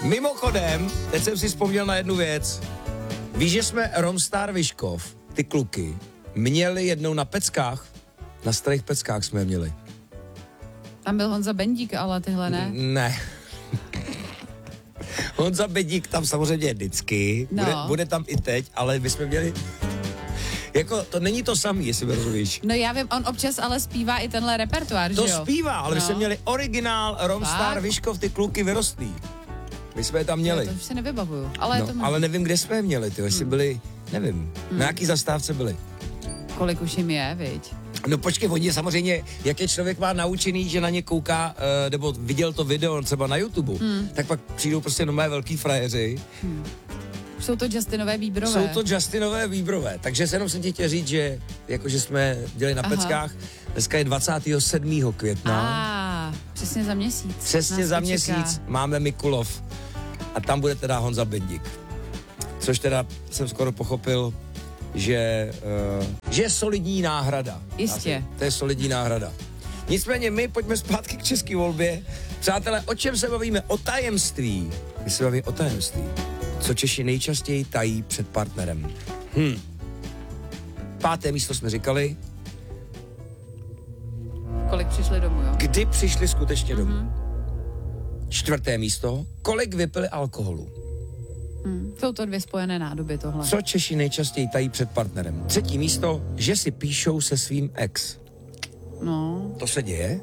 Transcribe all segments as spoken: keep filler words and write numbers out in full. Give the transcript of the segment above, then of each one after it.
Mimochodem, teď jsem si vzpomněl na jednu věc. Víš, že jsme Romstar Vyškov, ty kluky, měli jednou na peckách, na starých peckách jsme je měli. Tam byl Honza Bendík, ale tyhle ne? Ne. Honza Bendík tam samozřejmě je vždycky, no. bude, bude tam i teď, ale my jsme měli... Jako, to není to samý, jestli mi rozumíš. No já vím, on občas ale zpívá i tenhle repertoár, to že jo? To zpívá, ale no. my jsme měli originál Romstar Vyškov, ty kluky vyrostlí. My jsme je tam měli. No, to už si nevybavuju, ale no, to ale nevím, kde jsme je měli, ty, jestli hmm. byli, nevím, hmm. na jaký zastávce byli. Kolik už jim je, viď? No počkej, oni samozřejmě, jak je člověk má naučený, že na ně kouká, uh, nebo viděl to video třeba na YouTube, hmm. tak pak přijdou prostě nové velký frajeři. Hmm. Jsou to Justinové Bieberové. Jsou to Justinové Bieberové, takže se jenom jsem ti chtěl říct, že jakože jsme dělali na Aha. peckách, dneska je dvacátého sedmého května. A, přesně za měsíc. Přesně za měsíc čeká. Máme Mikulov a tam bude teda Honza Bendík. Což teda jsem skoro pochopil, že, uh, že je solidní náhrada. Jistě. To je solidní náhrada. Nicméně my pojďme zpátky k české volbě. Přátelé, o čem se bavíme? O tajemství. My se bavíme o tajemství. Co Češi nejčastěji tají před partnerem. Hm. Páté místo jsme říkali. Kolik přišli domů, jo? Kdy přišli skutečně domů. Mm-hmm. Čtvrté místo. Kolik vypili alkoholu. Hmm. Jsou to dvě spojené nádoby tohle. Co Češi nejčastěji tají před partnerem. Třetí místo. Že si píšou se svým ex. No. To se děje?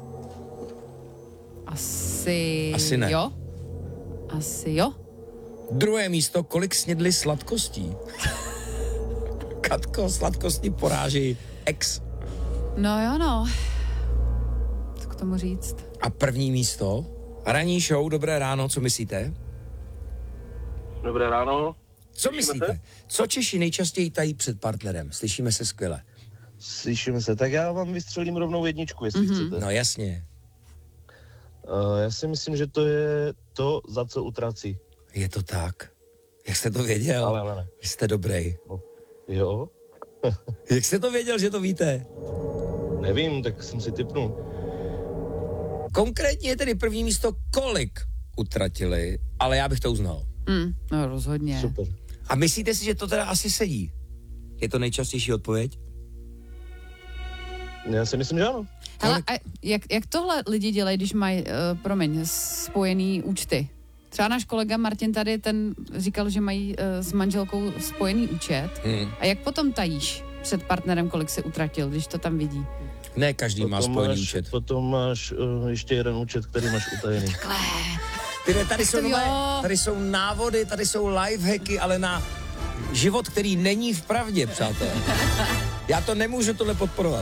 Asi... Asi ne. Jo? Asi jo. Druhé místo, kolik snědli sladkostí. Katko, sladkosti poráží ex. No jo, no. Co k tomu říct? A první místo, ranní show, dobré ráno, co myslíte? Dobré ráno. Co myslíte? Se? Co Češi nejčastěji tají před partnerem? Slyšíme se skvěle. Slyšíme se, tak já vám vystřelím rovnou jedničku, jestli mm-hmm. chcete. No jasně. Uh, já si myslím, že to je to, za co utrací. Je to tak. Jak jste to věděl? Ale, ale ne. Vy jste dobrý. No, jo. Jak jste to věděl, že to víte? Nevím, tak jsem si tipnul. Konkrétně je tedy první místo, kolik utratili, ale já bych to uznal. Mm, no rozhodně. Super. A myslíte si, že to teda asi sedí? Je to nejčastější odpověď? Já si myslím, že ano. Hele, a jak, jak tohle lidi dělají, když mají, uh, promiň, spojený účty? Třeba náš kolega Martin tady, ten říkal, že mají uh, s manželkou spojený účet. Hmm. A jak potom tajíš před partnerem, kolik si utratil, když to tam vidí? Ne, každý potom má spojený máš, účet. Potom máš uh, ještě jeden účet, který máš utajený. Takhle. Tyhle, tady, jsou nové, tady jsou návody, tady jsou lifehacky, ale na život, který není v pravdě, přátelé. Já to nemůžu tohle podporovat.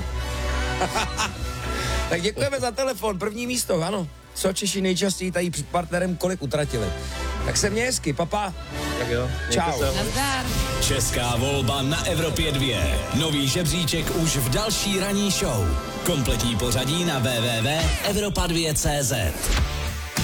Tak děkujeme za telefon, první místo, ano. Co Češi nejčastěji tají před partnerem, kolik utratili. Tak se mě hezky, papa. Tak jo. Čau. Nazdar. Česká volba na Evropě dvě. Nový žebříček už v další ranní show. Kompletní pořadí na w w w tečka evropa dvě tečka cé zet.